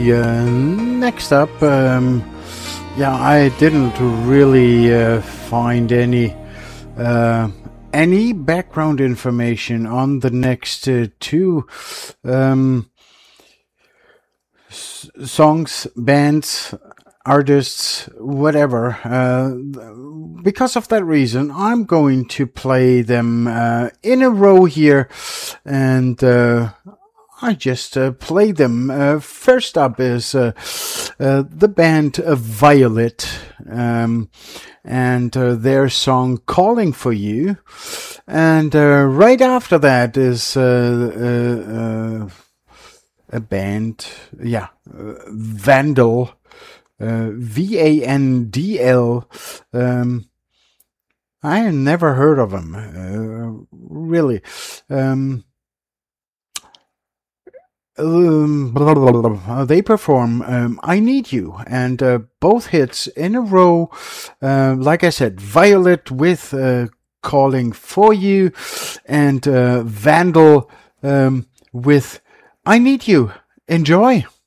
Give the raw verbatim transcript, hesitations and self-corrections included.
Okay, uh, next up, um, yeah, I didn't really uh, find any uh, any background information on the next uh, two um, s- songs, bands, artists, whatever. Uh, because of that reason, I'm going to play them uh, in a row here, and uh, I just uh, play them. Uh, first up is uh, uh, the band uh, Violet, um, and uh, their song "Calling for You," and uh, right after that is uh, uh, uh, a band, yeah, uh, Vandal, uh, V A N D L. Um, I never heard of them, uh, really. Um, Um, blah, blah, blah, blah. Uh, they perform um, I Need You, and uh, both hits in a row. Uh, like I said, Violet with uh, Calling for You, and uh, Vandal um, with I Need You. Enjoy.